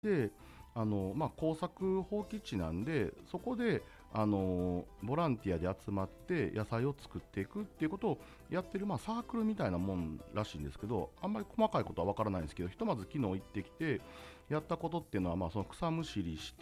で耕作放棄地なんで、そこでボランティアで集まって野菜を作っていくっていうことをやってる、サークルみたいなもんらしいんですけど、あんまり細かいことはわからないんですけど、ひとまず昨日行ってきてやったことっていうのは、その草むしりして、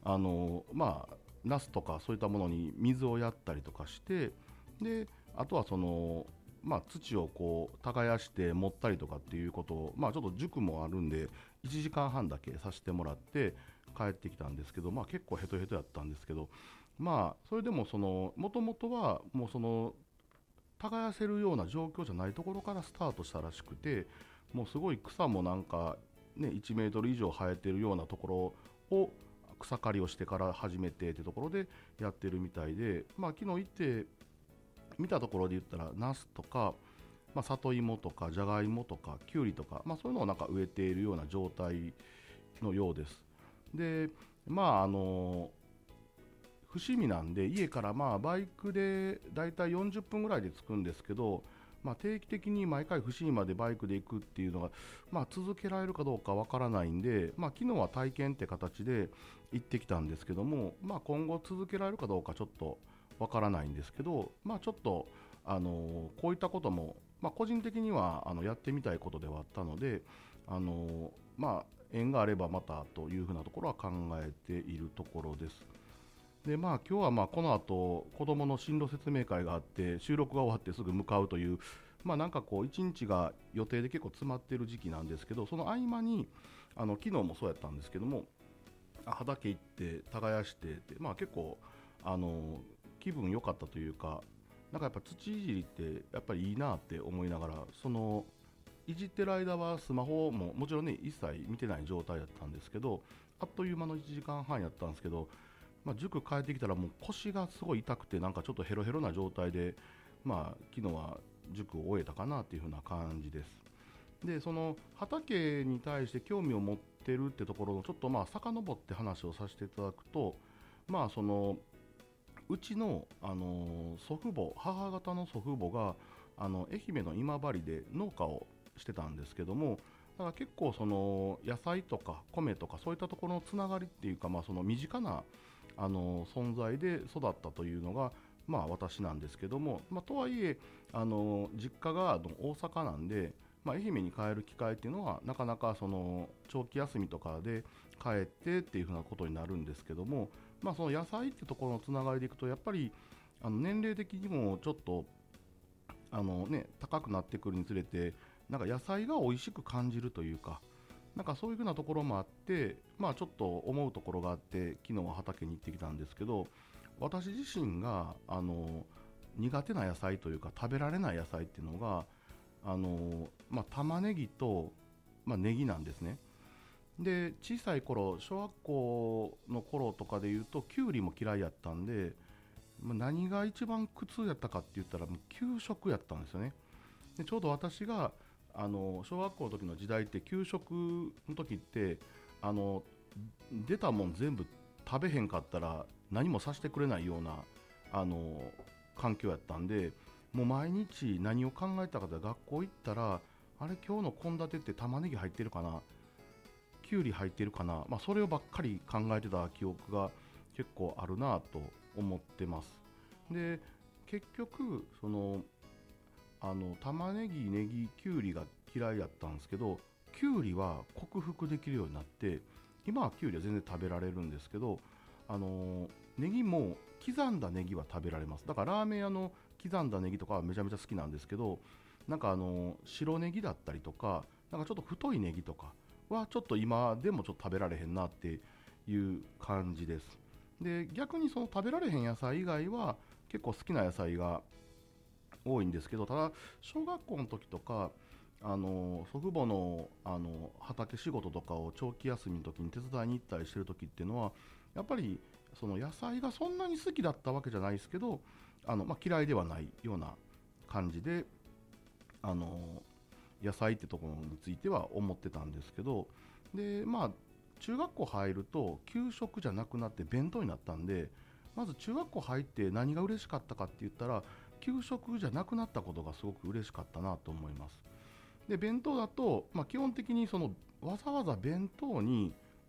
ナスとかそういったものに水をやったりとかして、であとは土をこう耕して持ったりとかっていうことを、ちょっと塾もあるんで1時間半だけさせてもらって帰ってきたんですけど、結構ヘトヘトやったんですけど、それでももともとはもう耕せるような状況じゃないところからスタートしたらしくて、もうすごい草もなんか、1メートル以上生えてるようなところを草刈りをしてから始めてってところでやってるみたいで、昨日行って見たところで言ったらナスとか、里芋とかじゃがいもとかきゅうりとか、そういうのをなんか植えているような状態のようです。で伏見なんで家からバイクでだいたい40分ぐらいで着くんですけど、定期的に毎回伏見までバイクで行くっていうのが、続けられるかどうかわからないんで、昨日は体験って形で行ってきたんですけども、今後続けられるかどうかちょっとわからないんですけど、ちょっと、こういったことも、個人的にはやってみたいことではあったので、縁があればまたというふうなところは考えているところです。で今日はこの後子どもの進路説明会があって収録が終わってすぐ向かうという、なんかこう一日が予定で結構詰まっている時期なんですけど、その合間に昨日もそうやったんですけども、畑行って耕してって、結構あの気分良かったというか、なんかやっぱ土いじりってやっぱりいいなって思いながら、いじってる間はスマホももちろんね一切見てない状態だったんですけど、あっという間の1時間半やったんですけど、塾帰ってきたらもう腰がすごい痛くて、なんかちょっとヘロヘロな状態で、昨日は塾を終えたかなっていう風な感じです。でその畑に対して興味を持ってるってところをちょっと遡って話をさせていただくと、まあそのうちの、祖父母、母方の祖父母が愛媛の今治で農家をしてたんですけども、だから結構野菜とか米とかそういったところのつながりっていうか、その身近な存在で育ったというのが、私なんですけども、とはいえ実家が大阪なんで、愛媛に帰る機会っていうのはなかなか長期休みとかで帰ってっていうふうなことになるんですけども、その野菜ってところのつながりでいくと、やっぱり年齢的にもちょっと高くなってくるにつれて、なんか野菜が美味しく感じるというか、なんかそういうふうなところもあって、ちょっと思うところがあって、昨日は畑に行ってきたんですけど、私自身が苦手な野菜というか食べられない野菜っていうのが玉ねぎと、ネギなんですね。で小さい頃、小学校の頃とかで言うときゅうりも嫌いやったんで、何が一番苦痛やったかって言ったらもう給食やったんですよね。でちょうど私が小学校の時の時代って、給食の時ってあの出たもん全部食べへんかったら何もさせてくれないようなあの環境やったんで、もう毎日何を考えたかで、学校行ったらあれ今日の献立って玉ねぎ入ってるかな、きゅうり入ってるかな、それをばっかり考えてた記憶が結構あるなと思ってます。で結局玉ねぎ、ネギ、きゅうりが嫌いやったんですけど、きゅうりは克服できるようになって、今はきゅうりは全然食べられるんですけど、あのネギも刻んだネギは食べられます。だからラーメン屋の刻んだネギとかはめちゃめちゃ好きなんですけど、なんか白ネギだったりとか、なんかちょっと太いネギとかはちょっと今でもちょっと食べられへんなっていう感じです。で逆にその食べられへん野菜以外は結構好きな野菜が多いんですけど、ただ小学校の時とか祖父母の畑仕事とかを長期休みの時に手伝いに行ったりしてる時っていうのは、やっぱりその野菜がそんなに好きだったわけじゃないですけど、嫌いではないような感じであの野菜ってところについては思ってたんですけど、で中学校入ると給食じゃなくなって弁当になったんで、まず中学校入って何が嬉しかったかって言ったら、給食じゃなくなったことがすごく嬉しかったなと思います。で弁当だと、基本的にわざわざ弁当に